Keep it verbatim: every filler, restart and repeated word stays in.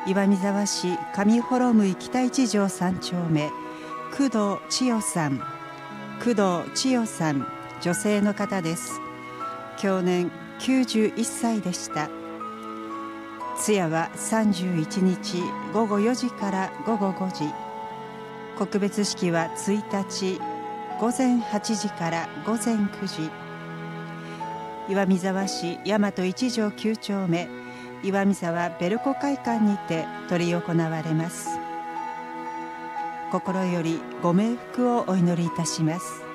岩見沢市上幌向北一条三丁目、工藤千代さん。工藤千代さん、女性の方です。享年きゅうじゅういっさいでした。通夜はさんじゅういちにちごごよじからごごごじ。告別式はついたちごぜんはちじからごぜんくじ。岩見沢市大和一条きゅう丁目、岩見沢ベルコ会館にて執り行われます。心よりご冥福をお祈りいたします。